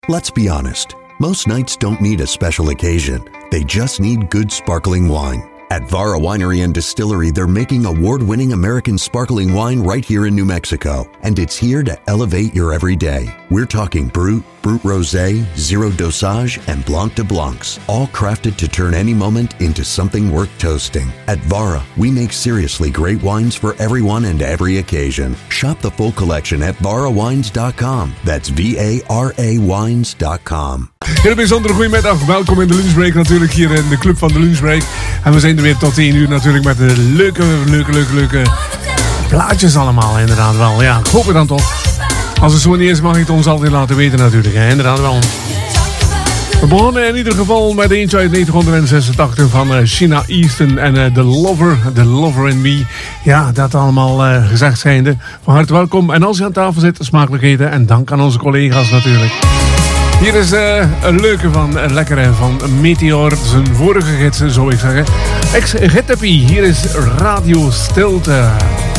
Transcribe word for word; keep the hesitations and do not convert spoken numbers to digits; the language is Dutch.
Let's be honest, most nights don't need a special occasion. They just need good sparkling wine. At Vara Winery and Distillery, they're making award-winning American sparkling wine right here in New Mexico, and it's here to elevate your everyday. We're talking Brut, Brut Rosé, Zero Dosage, and Blanc de Blancs, all crafted to turn any moment into something worth toasting. At Vara, we make seriously great wines for everyone and every occasion. Shop the full collection at vara wines dot com. That's V A R A wines dot com. Heel bijzondere goedemiddag. Welkom in de lunchbreak natuurlijk hier in de club van de lunchbreak. En we zijn er weer tot één uur natuurlijk met de leuke, leuke, leuke, leuke plaatjes allemaal inderdaad wel. Ja, ik hoop het dan toch. Als het zo niet is mag je het ons altijd laten weten natuurlijk. Hè? Inderdaad wel. We begonnen in ieder geval met eentje uit negentien zesentachtig van uh, Sheena Easton en uh, The Lover, The Lover in Me. Ja, dat allemaal uh, gezegd zijnde. Van harte welkom. En als je aan tafel zit, smakelijk eten. En dank aan onze collega's natuurlijk. Hier is uh, een leuke van, een lekkere van Meteor, zijn vorige gids zou ik zeggen. Ex-Gittepi, hier is Radio Stilte.